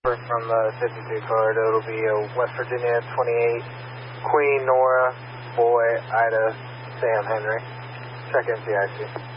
From the 52 card, it'll be West Virginia 28, Queen, Nora, Boy, Ida, Sam, Henry. Check NCIC.